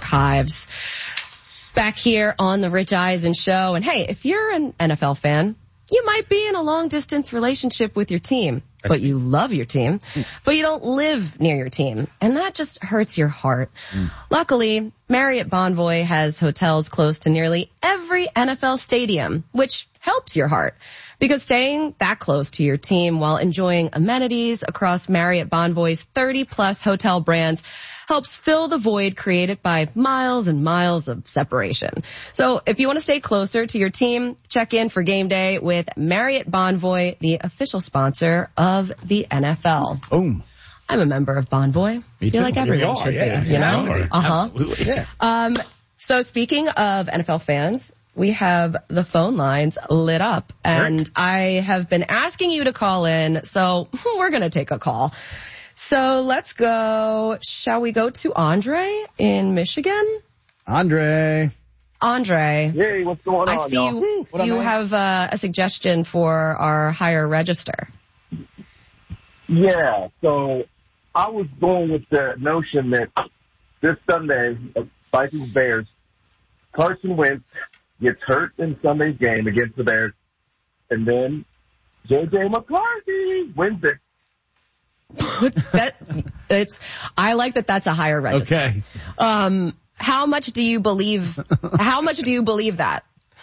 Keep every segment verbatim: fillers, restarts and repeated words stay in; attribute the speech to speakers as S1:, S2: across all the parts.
S1: archives. Back here on the Rich Eisen Show. And hey, if you're an N F L fan, you might be in a long-distance relationship with your team, but you love your team, but you don't live near your team, and that just hurts your heart. Mm. Luckily, Marriott Bonvoy has hotels close to nearly every N F L stadium, which helps your heart, because staying that close to your team while enjoying amenities across Marriott Bonvoy's thirty-plus hotel brands helps fill the void created by miles and miles of separation. So if you want to stay closer to your team, check in for game day with Marriott Bonvoy, the official sponsor of the N F L.
S2: Boom.
S1: I'm a member of Bonvoy.
S2: Me too.
S1: I feel like everyone
S2: are,
S1: should
S2: yeah,
S1: be, you
S2: yeah,
S1: know?
S2: Yeah,
S1: uh-huh.
S2: Absolutely, yeah.
S1: Um, so speaking of N F L fans, we have the phone lines lit up, and
S2: Eric?
S1: I have been asking you to call in, so we're going to take a call. So let's go. Shall we go to Andre in Michigan?
S2: Andre.
S1: Andre.
S3: Hey, what's going
S1: I
S3: on,
S1: see
S3: y'all?
S1: you,
S3: What up,
S1: you
S3: man?
S1: have uh, a suggestion for our higher register.
S3: Yeah, so I was going with the notion that this Sunday, Vikings Bears, Carson Wentz gets hurt in Sunday's game against the Bears, and then J J McCarthy wins it.
S1: that it's. I like that. That's a higher register.
S2: Okay.
S1: Um, how much do you believe? How much do you believe that?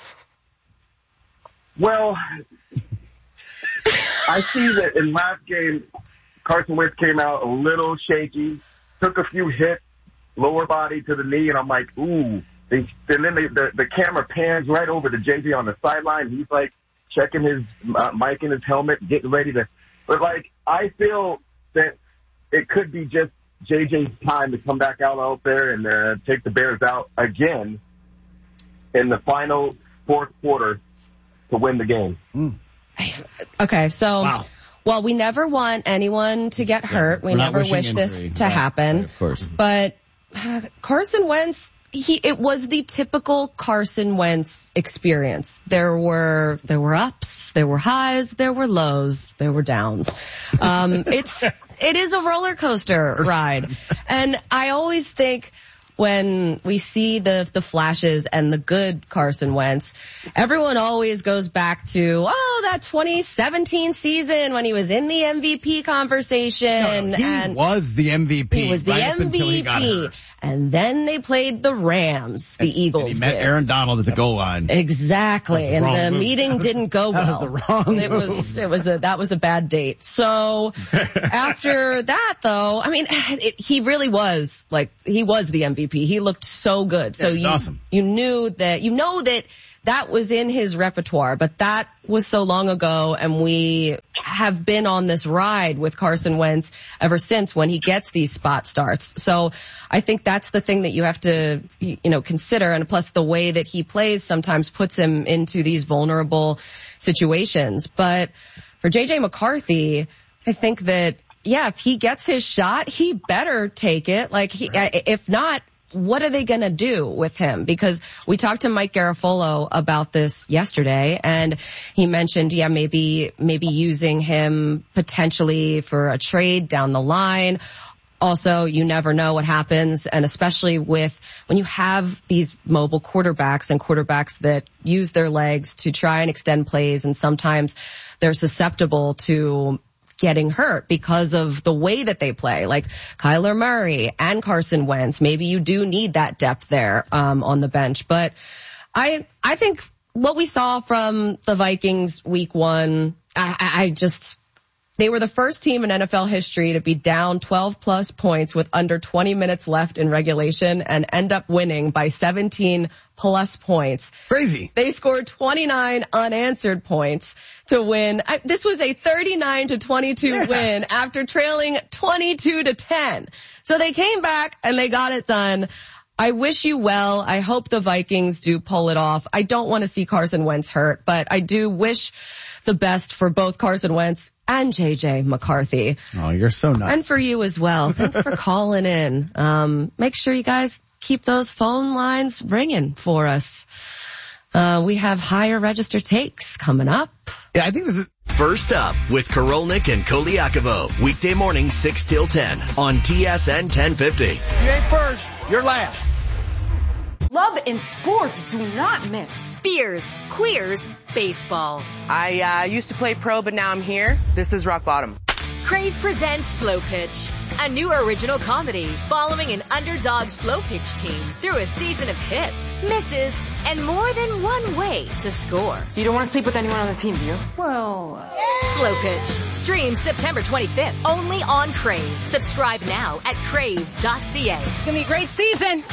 S3: Well, I see that in last game, Carson Wentz came out a little shaky, took a few hits, lower body to the knee, and I'm like, ooh. They, and then they, the, the camera pans right over to J J on the sideline. He's like checking his uh, mic in his helmet, getting ready to. But like, I feel that it could be just J J's time to come back out out there and uh, take the Bears out again in the final fourth quarter to win the game.
S2: Mm.
S1: Okay, so
S2: Wow.
S1: well, we never want anyone to get hurt. We
S2: We're not
S1: never
S2: wishing
S1: wish this
S2: injury.
S1: to
S2: Right,
S1: happen.
S2: right, of course.
S1: But uh, Carson Wentz, he it was the typical Carson Wentz experience. There were there were ups, there were highs, there were lows, there were downs. Um, it's it is a roller coaster ride, and I always think when we see the the flashes and the good Carson Wentz, everyone always goes back to, oh, that twenty seventeen season when he was in the M V P conversation.
S2: No, he
S1: and
S2: was the M V P.
S1: He was the
S2: right
S1: M
S2: up until he got
S1: V P.
S2: hurt.
S1: And then they played the Rams, the
S2: And-
S1: Eagles
S2: And he met
S1: did.
S2: Aaron Donald at the goal line.
S1: Exactly.
S2: That was the
S1: And
S2: wrong
S1: the
S2: move.
S1: meeting didn't go
S2: That
S1: well.
S2: was the wrong
S1: It was, it was a, that was a bad date. So after that though, I mean, it, he really was like, he was the M V P. He looked so good. So
S2: Yeah, it was
S1: you,
S2: awesome.
S1: you knew that, you know that that was in his repertoire, but that was so long ago, and we have been on this ride with Carson Wentz ever since when he gets these spot starts. So I think that's the thing that you have to, you know, consider, and plus the way that he plays sometimes puts him into these vulnerable situations. But for J J McCarthy, I think that, yeah, if he gets his shot, he better take it. Like, he, if not, what are they going to do with him? Because we talked to Mike Garafolo about this yesterday, and he mentioned, yeah, maybe, maybe using him potentially for a trade down the line. Also, you never know what happens, and especially with when you have these mobile quarterbacks and quarterbacks that use their legs to try and extend plays, and sometimes they're susceptible to getting hurt because of the way that they play, like Kyler Murray and Carson Wentz. Maybe you do need that depth there um, on the bench. But I I think what we saw from the Vikings week one, I, I just, they were the first team in N F L history to be down twelve plus points with under twenty minutes left in regulation and end up winning by seventeen plus points.
S2: Crazy.
S1: They scored twenty-nine unanswered points to win. I, this was a thirty-nine to twenty-two
S2: Yeah.
S1: win after trailing twenty-two to ten. So they came back and they got it done. I wish you well. I hope the Vikings do pull it off. I don't want to see Carson Wentz hurt, but I do wish the best for both Carson Wentz and J J McCarthy.
S2: Oh, you're so nice.
S1: And for you as well. Thanks for calling in. Um, make sure you guys keep those phone lines ringing for us. Uh, we have higher register takes coming up.
S2: Yeah, I think this is...
S4: First up with Karolnik and Koliakovo. Weekday morning six till ten on T S N ten fifty.
S5: You ain't first, you're last. Love and sports do not mix.
S6: Beers, queers, baseball.
S7: I uh, used to play pro, but now I'm here. This is rock bottom.
S6: Crave presents Slow Pitch, a new original comedy following an underdog slow pitch team through a season of hits, misses, and more than one way to score.
S5: You don't want to sleep with anyone on the team, do you? Well... Uh...
S6: Slow Pitch. Streams September twenty-fifth, only on Crave. Subscribe now at crave dot c a.
S5: It's going to be a great season.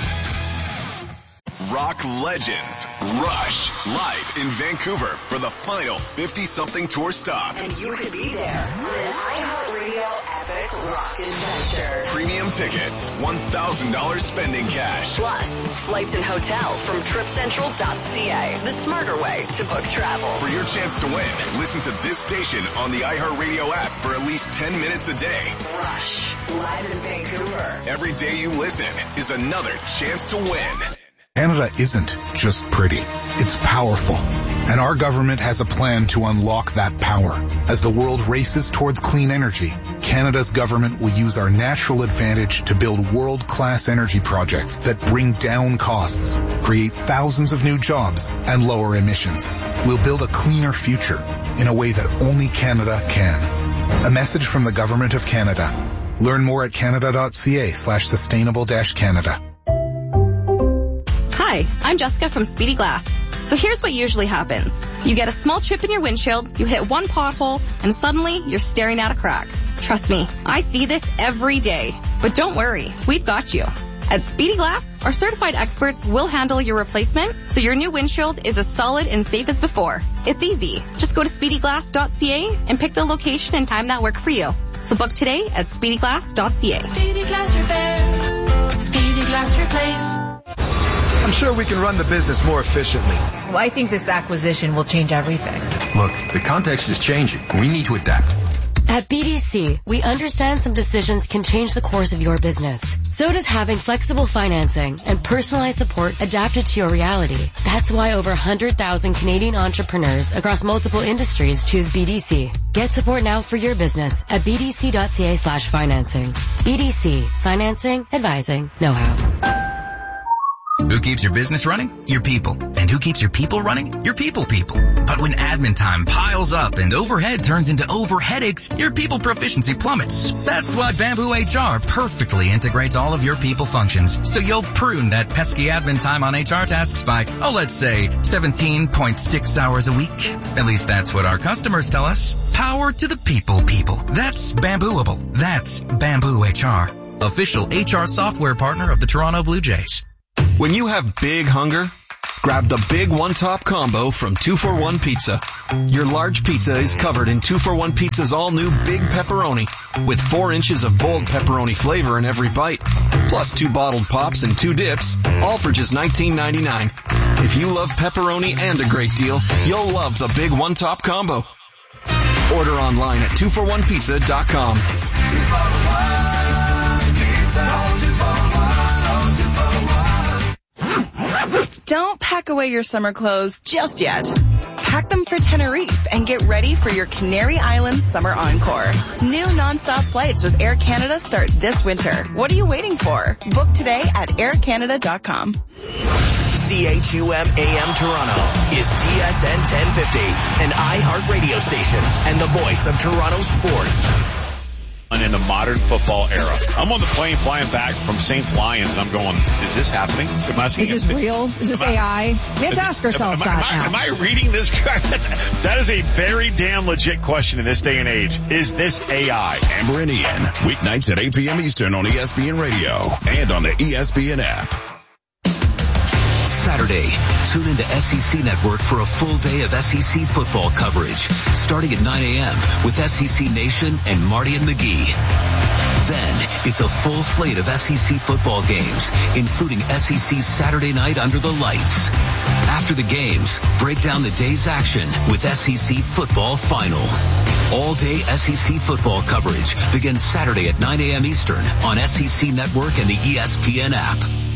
S8: Rock legends Rush live in Vancouver for the final fifty-something tour stop.
S9: And you could be there on an iHeartRadio epic rock adventure.
S8: Premium tickets, one thousand dollars spending cash.
S9: Plus, flights and hotel from trip central dot c a, the smarter way to book travel.
S8: For your chance to win, listen to this station on the iHeartRadio app for at least ten minutes a day.
S9: Rush, live in Vancouver.
S8: Every day you listen is another chance to win.
S10: Canada isn't just pretty, it's powerful. And our government has a plan to unlock that power. As the world races towards clean energy, Canada's government will use our natural advantage to build world-class energy projects that bring down costs, create thousands of new jobs, and lower emissions. We'll build a cleaner future in a way that only Canada can. A message from the Government of Canada. Learn more at canada dot c a slash sustainable dash Canada.
S11: Hi, I'm Jessica from Speedy Glass. So here's what usually happens. You get a small chip in your windshield, you hit one pothole, and suddenly you're staring at a crack. Trust me, I see this every day. But don't worry, we've got you. At Speedy Glass, our certified experts will handle your replacement, so your new windshield is as solid and safe as before. It's easy. Just go to speedy glass dot c a and pick the location and time that work for you. So book today at speedy glass dot c a.
S12: Speedy Glass Repair. Speedy Glass Replace.
S13: I'm sure we can run the business more efficiently.
S14: Well, I think this acquisition will change everything.
S15: Look, the context is changing. We need to adapt.
S16: At B D C, we understand some decisions can change the course of your business. So does having flexible financing and personalized support adapted to your reality. That's why over one hundred thousand Canadian entrepreneurs across multiple industries choose B D C. Get support now for your business at b d c dot c a slash financing. B D C. Financing, advising, know-how.
S17: Who keeps your business running? Your people. And who keeps your people running? Your people people. But when admin time piles up and overhead turns into over headaches, your people proficiency plummets. That's why Bamboo H R perfectly integrates all of your people functions. So you'll prune that pesky admin time on H R tasks by, oh, let's say seventeen point six hours a week. At least that's what our customers tell us. Power to the people people. That's Bambooable. That's Bamboo H R. Official H R software partner of the Toronto Blue Jays.
S18: When you have big hunger, grab the Big One Top Combo from two for one Pizza. Your large pizza is covered in two for one Pizza's all-new Big Pepperoni, with four inches of bold pepperoni flavor in every bite, plus two bottled pops and two dips, all for just nineteen ninety-nine. If you love pepperoni and a great deal, you'll love the Big One Top Combo. Order online at two for one pizza dot com.
S19: Don't pack away your summer clothes just yet. Pack them for Tenerife and get ready for your Canary Islands Summer Encore. New nonstop flights with Air Canada start this winter. What are you waiting for? Book today at air canada dot com.
S4: C H U M A M Toronto is T S N ten fifty, an iHeart radio station and the voice of Toronto sports.
S20: In the modern football era. I'm on the plane flying back from Saints Lions and I'm going, is this happening? Am I
S21: is this
S20: it?
S21: real? Is this A I? We have to ask ourselves
S20: am, am,
S21: that
S20: am
S21: now.
S20: I, am I reading this correct? That is a very damn legit question in this day and age. Is this A I?
S8: Amber and Ian, weeknights at eight p.m. Eastern on E S P N Radio and on the E S P N app.
S22: Saturday, tune into S E C Network for a full day of S E C football coverage, starting at nine a.m. with S E C Nation and Marty and McGee. Then, it's a full slate of S E C football games, including S E C Saturday Night Under the Lights. After the games, break down the day's action with S E C Football Final. All-day S E C football coverage begins Saturday at nine a.m. Eastern on S E C Network and the E S P N app.